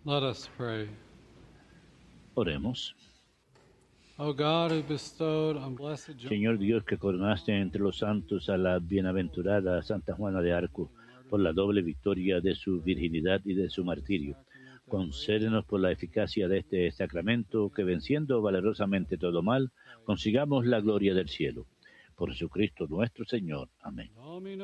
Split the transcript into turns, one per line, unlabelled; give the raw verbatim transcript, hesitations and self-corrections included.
Let us pray.
Oremos.
O God, who bestowed on blessed John
Señor Dios, que coronaste entre los santos a la bienaventurada Santa Juana de Arco por la doble victoria de su virginidad y de su martirio, concédenos por la eficacia de este sacramento que, venciendo valerosamente todo mal, consigamos la gloria del cielo. Por Jesucristo nuestro Señor. Amén.
Domino